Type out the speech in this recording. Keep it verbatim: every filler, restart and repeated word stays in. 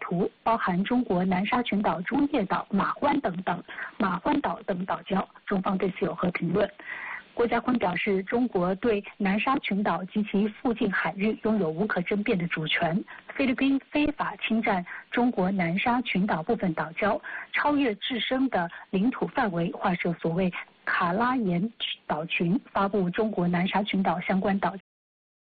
图，包含中国南沙群岛、中业岛、马湾等等马湾岛等岛礁。中方对此有何评论？郭家坤表示，中国对南沙群岛及其附近海域拥有无可争辩的主权。菲律宾非法侵占中国南沙群岛部分岛礁，超越自身的领土范围，划设所谓卡拉延岛群，发布中国南沙群岛相关岛